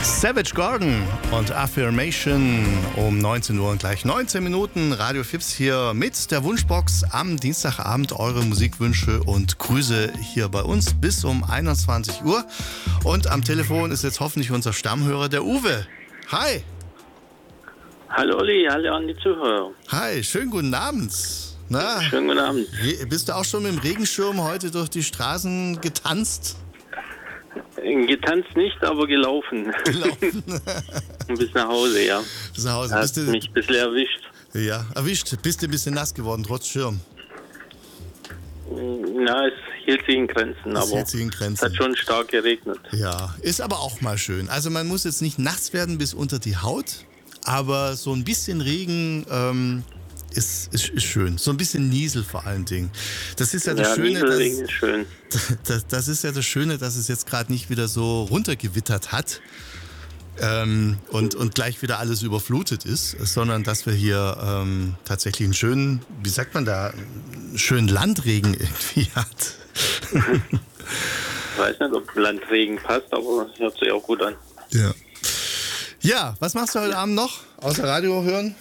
Savage Garden und Affirmation um 19 Uhr und gleich 19 Minuten. Radio Fips hier mit der Wunschbox am Dienstagabend. Eure Musikwünsche und Grüße hier bei uns bis um 21 Uhr. Und am Telefon ist jetzt hoffentlich unser Stammhörer, der Uwe. Hi. Hallo Olli, hallo an die Zuhörer. Hi, schönen guten Abend. Na, schönen guten Abend. Bist du auch schon mit dem Regenschirm heute durch die Straßen getanzt? Getanzt nicht, aber gelaufen. Bis nach Hause, ja. Bis nach Hause. Hast mich ein bisschen erwischt. Ja, erwischt. Bist du ein bisschen nass geworden, trotz Schirm? Na, es hielt sich in Grenzen, es hat schon stark geregnet. Ja, ist aber auch mal schön. Also man muss jetzt nicht nass werden bis unter die Haut, aber so ein bisschen Regen ist schön. So ein bisschen Niesel vor allen Dingen. Das ist ja das Schöne, ist schön. Das ist ja das Schöne, dass es jetzt gerade nicht wieder so runtergewittert hat und gleich wieder alles überflutet ist, sondern dass wir hier tatsächlich einen schönen, wie sagt man da, einen schönen Landregen irgendwie hat. Ich weiß nicht, ob Landregen passt, aber das hört sich auch gut an. Ja. Ja, was machst du heute Abend noch, außer Radio hören?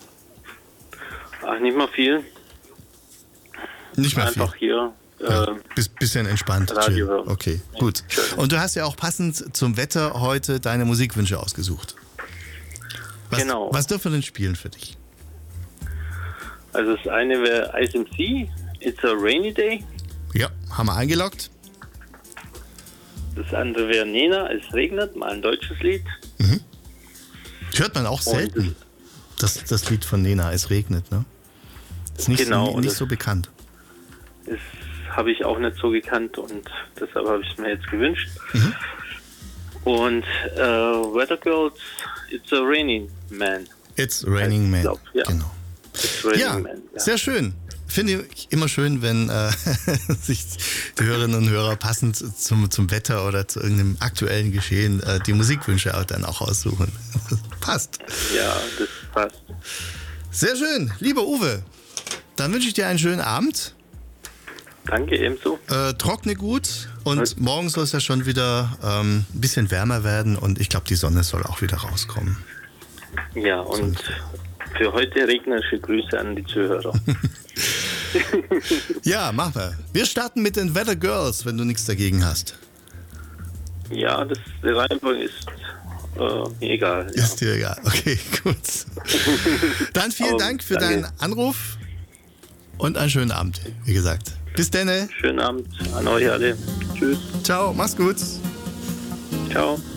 Ach, nicht mal viel. Nicht mehr einfach viel? Hier. Bisschen entspannt. Radio hören. Okay, gut. Und du hast ja auch passend zum Wetter heute deine Musikwünsche ausgesucht. Genau. Was dürfen wir denn spielen für dich? Also das eine wäre ISMC, It's a Rainy Day. Ja, haben wir eingeloggt. Das andere wäre Nena, Es regnet, mal ein deutsches Lied. Mhm. Das hört man auch selten. Das Lied von Nena, Es regnet, ne? Ist nicht, nicht so bekannt. Das habe ich auch nicht so gekannt und deshalb habe ich es mir jetzt gewünscht. Mhm. Und Weather Girls, It's a Raining Man. It's Raining Man, ja. Genau. It's Raining Ja, Man. Ja, sehr schön. Finde ich immer schön, wenn sich die Hörerinnen und Hörer passend zum Wetter oder zu irgendeinem aktuellen Geschehen die Musikwünsche auch dann auch aussuchen. Passt. Ja, das passt. Sehr schön. Lieber Uwe, dann wünsche ich dir einen schönen Abend. Danke, ebenso. Trockne gut und morgen soll es ja schon wieder ein bisschen wärmer werden und ich glaube, die Sonne soll auch wieder rauskommen. Ja, und für heute regnerische Grüße an die Zuhörer. Ja, machen wir. Wir starten mit den Weather Girls, wenn du nichts dagegen hast. Ja, die Reihenfolge ist mir egal. Ja. Ist dir egal. Okay, gut. Dann vielen Dank für deinen Anruf und einen schönen Abend, wie gesagt. Bis dann. Schönen Abend an euch alle. Tschüss. Ciao, mach's gut. Ciao.